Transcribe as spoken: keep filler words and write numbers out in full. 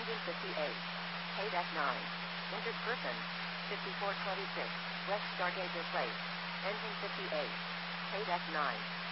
Engine fifty-eight. Paid F nine. Injured person. fifty-four twenty-six. West Stargazer Place. Engine fifty-eight. Paid F nine.